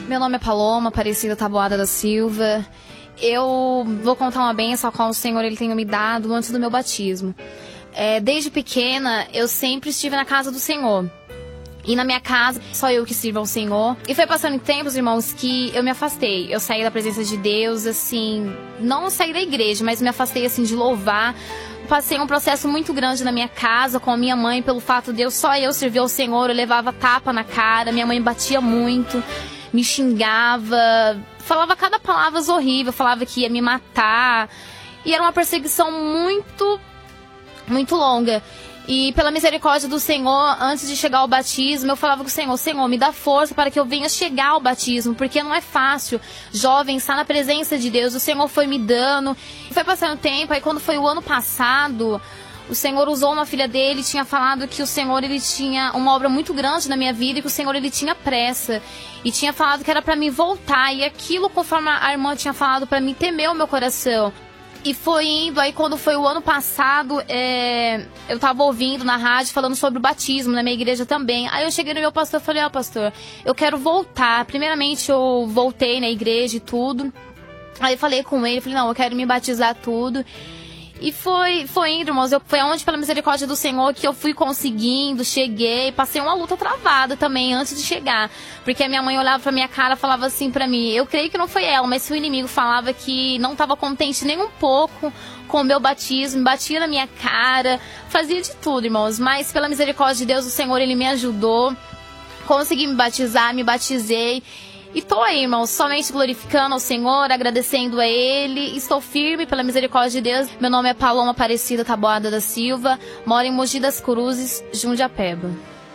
Meu nome é Paloma Aparecida Taboada da Silva. Eu vou contar uma bênção a qual o Senhor ele tem me dado antes do meu batismo. Desde pequena, eu sempre estive na casa do Senhor. E na minha casa, só eu que sirvo ao Senhor. E foi passando em tempos, irmãos, que eu me afastei. Eu saí da presença de Deus, assim... Não saí da igreja, mas me afastei, assim, de louvar. Passei um processo muito grande na minha casa com a minha mãe, pelo fato de só eu servir ao Senhor. Eu levava tapa na cara, minha mãe batia muito, me xingava, falava cada palavra horrível, falava que ia me matar. E era uma perseguição muito, muito longa. E pela misericórdia do Senhor, antes de chegar ao batismo, eu falava com o Senhor: Senhor, me dá força para que eu venha chegar ao batismo, porque não é fácil, jovem, estar na presença de Deus. O Senhor foi me dando, e foi passando o tempo. Aí quando foi o ano passado, o Senhor usou uma filha dele, tinha falado que o Senhor ele tinha uma obra muito grande na minha vida e que o Senhor ele tinha pressa. E tinha falado que era para mim voltar, e aquilo, conforme a irmã tinha falado para mim, temeu o meu coração. E foi indo, aí quando foi o ano passado, eu tava ouvindo na rádio falando sobre o batismo, na minha igreja também. Aí eu cheguei no meu pastor e falei: pastor, eu quero voltar. Primeiramente eu voltei na igreja e tudo. Aí eu falei com ele, falei: não, eu quero me batizar tudo. E foi indo, irmãos. Foi onde, pela misericórdia do Senhor, que eu fui conseguindo, cheguei. Passei uma luta travada também, antes de chegar. Porque a minha mãe olhava pra minha cara e falava assim pra mim. Eu creio que não foi ela, mas o inimigo falava que não estava contente nem um pouco com o meu batismo. Batia na minha cara, fazia de tudo, irmãos. Mas pela misericórdia de Deus, o Senhor, ele me ajudou. Consegui me batizar, me batizei. E tô aí, irmãos, somente glorificando ao Senhor, agradecendo a Ele. Estou firme pela misericórdia de Deus. Meu nome é Paloma Aparecida Taboada da Silva. Moro em Mogi das Cruzes, Jundiapeba.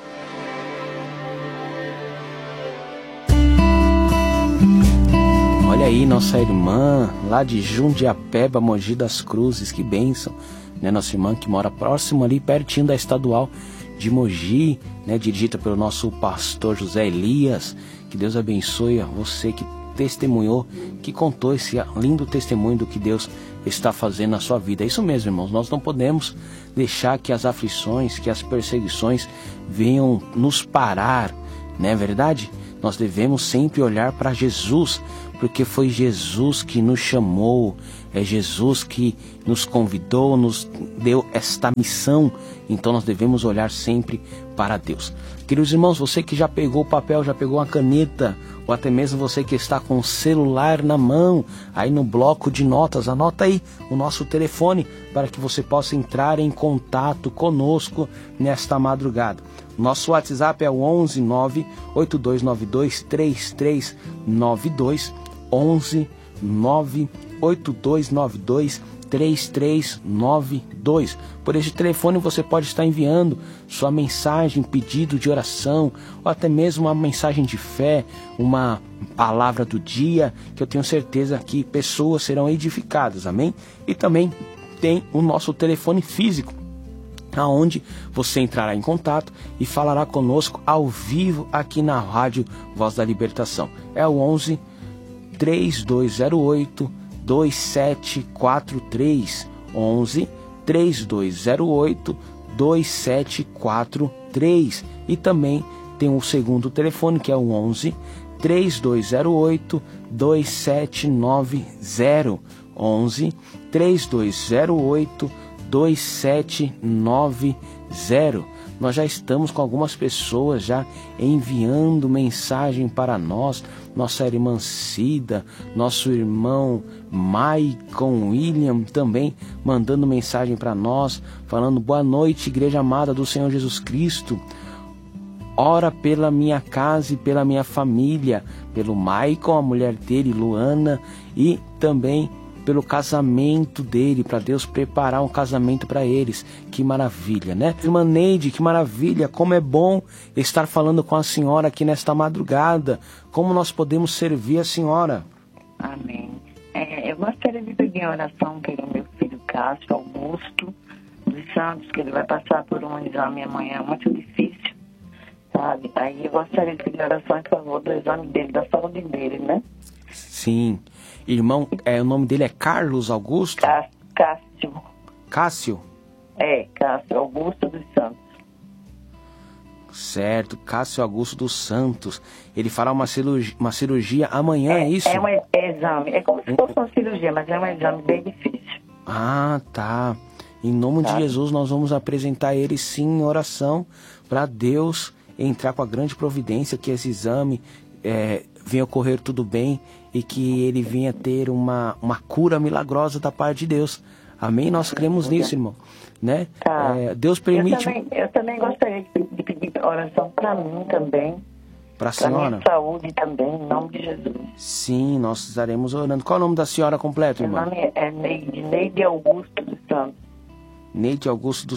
Olha aí, nossa irmã lá de Jundiapeba, Mogi das Cruzes. Que bênção, né? Nossa irmã que mora próximo ali, pertinho da estadual de Mogi, né? Dirigida pelo nosso pastor José Elias. Que Deus abençoe a você que testemunhou, que contou esse lindo testemunho do que Deus está fazendo na sua vida. É isso mesmo, irmãos. Nós não podemos deixar que as aflições, que as perseguições venham nos parar, não é verdade? Nós devemos sempre olhar para Jesus, porque foi Jesus que nos chamou, é Jesus que nos convidou, nos deu esta missão. Então nós devemos olhar sempre para Deus. Queridos irmãos, você que já pegou o papel, já pegou uma caneta, ou até mesmo você que está com o celular na mão, aí no bloco de notas, anota aí o nosso telefone para que você possa entrar em contato conosco nesta madrugada. Nosso WhatsApp é o 11 98292 3392, 11 98292 3392. Por este telefone você pode estar enviando sua mensagem, pedido de oração, ou até mesmo uma mensagem de fé, uma palavra do dia, que eu tenho certeza que pessoas serão edificadas, amém? E também tem o nosso telefone físico, aonde você entrará em contato e falará conosco ao vivo aqui na Rádio Voz da Libertação. É o 11 3208 2743, 11 3208 2743. E também tem um segundo telefone, que é o 11 3208 2790, 11 3208 2790. Nós já estamos com algumas pessoas já enviando mensagem para nós. Nossa irmã Cida, nosso irmão Maicon William também mandando mensagem para nós, falando: boa noite, igreja amada do Senhor Jesus Cristo. Ora pela minha casa e pela minha família, pelo Maicon, a mulher dele, Luana, e também pelo casamento dele, para Deus preparar um casamento para eles. Que maravilha, né? Irmã Neide, que maravilha, como é bom estar falando com a senhora aqui nesta madrugada. Como nós podemos servir a senhora? Amém. Eu gostaria de pedir oração pelo meu filho Cássio Augusto dos Santos, que ele vai passar por um exame amanhã muito difícil, sabe? Aí eu gostaria de pedir oração em favor do exame dele, da saúde dele, né? Sim. Irmão, o nome dele é Carlos Augusto? Cássio. Cássio? Cássio Augusto dos Santos. Certo, Cássio Augusto dos Santos. Ele fará uma cirurgia amanhã, é isso? É um exame, é como se fosse uma cirurgia, mas é um exame bem difícil. Ah, tá. Em nome de Jesus, nós vamos apresentar ele sim em oração para Deus entrar com a grande providência, que esse exame venha ocorrer tudo bem e que ele venha ter uma cura milagrosa da parte de Deus. Amém? Nós cremos nisso, irmão. Né? Tá. Deus permite... Eu também gostaria de pedir oração para mim também. Para a senhora? Minha saúde também, em nome de Jesus. Sim, nós estaremos orando. Qual é o nome da senhora completo, irmão? Meu nome é Neide Augusto dos Santos. Neide Augusto dos